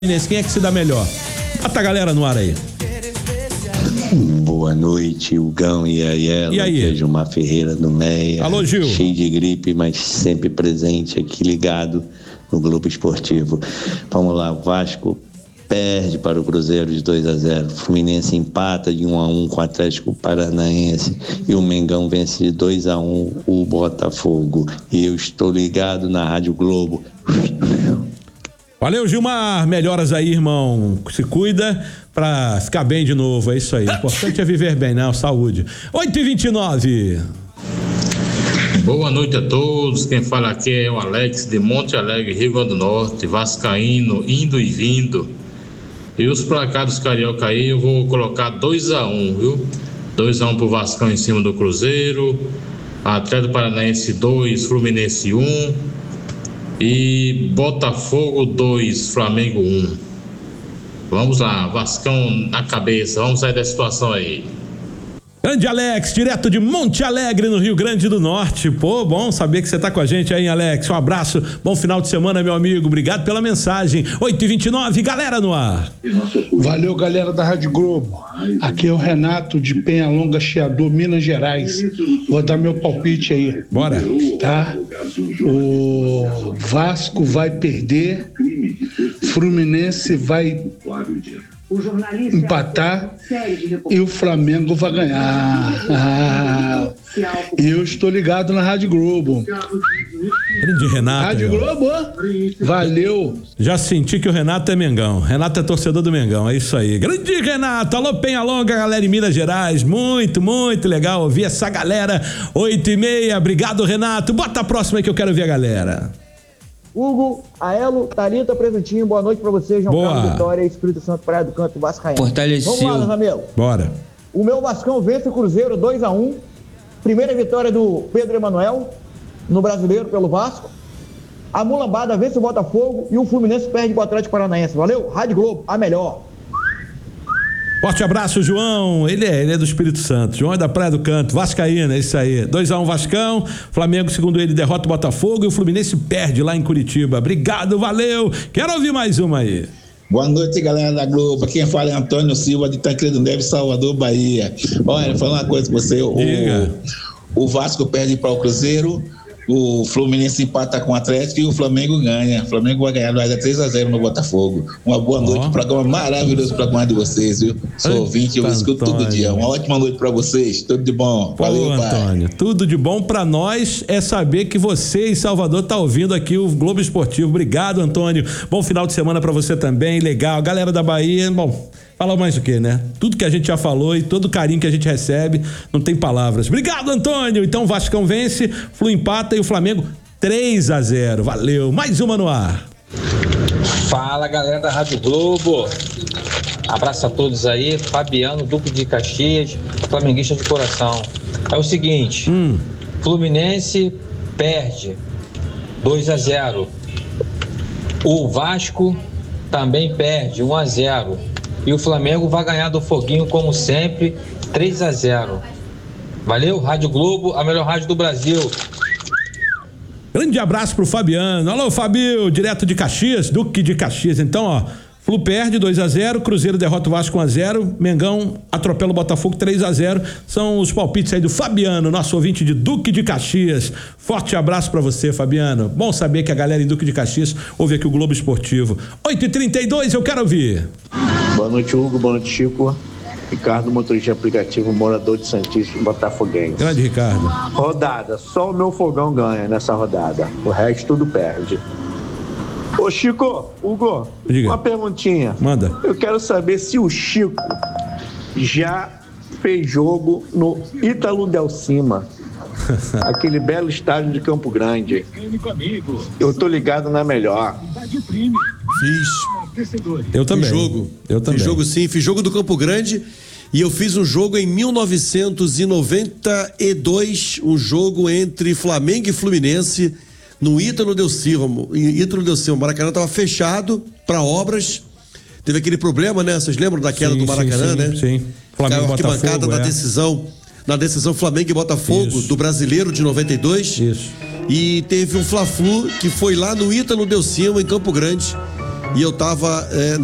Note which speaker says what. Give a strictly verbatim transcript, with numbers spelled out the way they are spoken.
Speaker 1: Quem é que se dá melhor? Bota a galera no ar aí.
Speaker 2: Boa noite, Hugão e Ayela.
Speaker 1: E aí?
Speaker 2: É Gilmar Ferreira do Meia.
Speaker 1: Alô, Gil.
Speaker 2: Cheio de gripe, mas sempre presente aqui ligado no Globo Esportivo. Vamos lá, Vasco perde para o Cruzeiro de dois a zero. Fluminense empata de um a um com o Atlético Paranaense. E o Mengão vence de dois a um o Botafogo. E eu estou ligado na Rádio Globo.
Speaker 1: Valeu, Gilmar. Melhoras aí, irmão. Se cuida pra ficar bem de novo. É isso aí. O importante é viver bem, né? Saúde. oito e vinte e nove.
Speaker 3: Boa noite a todos. Quem fala aqui é o Alex de Monte Alegre, Rio Grande do Norte, vascaíno, indo e vindo. E os placados carioca aí eu vou colocar dois a um, viu? dois a um pro Vascão em cima do Cruzeiro. Atlético Paranaense dois, Fluminense um. E Botafogo dois, Flamengo um. Vamos lá, Vascão na cabeça, vamos sair da situação aí.
Speaker 1: Grande Alex, direto de Monte Alegre, no Rio Grande do Norte. Pô, bom saber que você tá com a gente aí, Alex. Um abraço, bom final de semana, meu amigo. Obrigado pela mensagem. oito e vinte e nove, galera no ar.
Speaker 4: Valeu, galera da Rádio Globo. Aqui é o Renato de Penhalonga, Chiador, Minas Gerais. Vou dar meu palpite aí.
Speaker 1: Bora.
Speaker 4: Tá? O Vasco vai perder, Fluminense vai empatar e o Flamengo vai ganhar. Ah, eu estou ligado na Rádio Globo.
Speaker 1: Grande Renato.
Speaker 4: Rádio Globo, valeu.
Speaker 1: Já senti que o Renato é Mengão. Renato é torcedor do Mengão, é isso aí. Grande Renato, alô Penhalonga, galera em Minas Gerais. Muito, muito legal ouvir essa galera. Oito e meia, obrigado, Renato. Bota a próxima aí que eu quero ver a galera.
Speaker 5: Hugo, Aelo, Thalita, Presentinho, boa noite pra vocês, João
Speaker 1: Boa.
Speaker 5: Carlos Vitória, Espírito Santo, Praia do Canto, Vascaíno.
Speaker 6: Fortaleceu.
Speaker 5: Vamos lá, meus amigos.
Speaker 1: Bora.
Speaker 5: O meu Vascão vence o Cruzeiro dois a um. Primeira vitória do Pedro Emanuel no Brasileiro pelo Vasco. A Mulambada vence o Botafogo e o Fluminense perde pro Atlético Paranaense. Valeu? Rádio Globo, a melhor.
Speaker 1: Forte abraço, João. Ele é, ele é do Espírito Santo. João é da Praia do Canto, vascaína, é isso aí. dois a um Vascão, Flamengo, segundo ele, derrota o Botafogo e o Fluminense perde lá em Curitiba. Obrigado, valeu. Quero ouvir mais uma aí.
Speaker 7: Boa noite, galera da Globo. Quem fala é Antônio Silva, de Tancredo Neves, Salvador, Bahia. Olha, falar uma coisa pra você. O, o Vasco perde para o Cruzeiro, o Fluminense empata com o Atlético e o Flamengo ganha. O Flamengo vai ganhar, vai dar três a zero no Botafogo. Uma boa noite, um programa maravilhoso para programa de vocês, viu? Sou ouvinte, eu escuto todo dia. Uma ótima noite para vocês, tudo de bom. Valeu,
Speaker 1: Pô, Antônio, pai. Tudo de bom para nós é saber que você em Salvador tá ouvindo aqui o Globo Esportivo. Obrigado, Antônio. Bom final de semana para você também, legal. Galera da Bahia, bom, fala mais o que, né? Tudo que a gente já falou e todo o carinho que a gente recebe, não tem palavras. Obrigado, Antônio. Então, Vascão vence, Flu empata e o Flamengo três a zero. Valeu. Mais uma no ar.
Speaker 6: Fala, galera da Rádio Globo. Abraço a todos aí. Fabiano, Duque de Caxias, flamenguista de coração. É o seguinte,
Speaker 1: hum.
Speaker 6: Fluminense perde dois a zero. O Vasco também perde um a zero. E o Flamengo vai ganhar do Foguinho, como sempre, três a zero. Valeu, Rádio Globo, a melhor rádio do Brasil.
Speaker 1: Grande abraço pro Fabiano. Alô, Fabio, direto de Caxias, Duque de Caxias. Então, ó, Flu perde dois a zero, Cruzeiro derrota o Vasco um a zero, Mengão atropela o Botafogo três a zero. São os palpites aí do Fabiano, nosso ouvinte de Duque de Caxias. Forte abraço pra você, Fabiano. Bom saber que a galera em Duque de Caxias ouve aqui o Globo Esportivo. oito e trinta e dois, eu quero ouvir.
Speaker 8: Boa noite, Hugo. Boa noite, Chico. Ricardo, motorista de aplicativo, morador de Santíssimo, Botafoguense.
Speaker 1: Grande Ricardo.
Speaker 8: Rodada, só o meu fogão ganha nessa rodada. O resto tudo perde. Ô, Chico, Hugo,
Speaker 1: Diga.
Speaker 8: Uma perguntinha.
Speaker 1: Manda.
Speaker 8: Eu quero saber se o Chico já fez jogo no Ítalo Del Cima. Aquele belo estádio de Campo Grande. Eu tô ligado na melhor.
Speaker 9: Fiz.
Speaker 1: Eu também.
Speaker 9: Fiz jogo.
Speaker 1: Eu também.
Speaker 9: Fiz jogo sim, fiz jogo do Campo Grande e eu fiz um jogo em mil novecentos e noventa e dois, um jogo entre Flamengo e Fluminense no Ítalo Del Cima. Ítalo Del Cima, o Maracanã estava fechado para obras. Teve aquele problema, né? Vocês lembram da queda
Speaker 1: sim,
Speaker 9: do Maracanã,
Speaker 1: sim,
Speaker 9: né?
Speaker 1: Sim, sim. Flamengo e
Speaker 9: arquibancada
Speaker 1: Botafogo,
Speaker 9: na
Speaker 1: é.
Speaker 9: decisão, na decisão Flamengo e Botafogo Isso. do Brasileiro de noventa e dois.
Speaker 1: Isso.
Speaker 9: E teve um Fla-Flu que foi lá no Ítalo Del Cima, em Campo Grande. e eu tava é,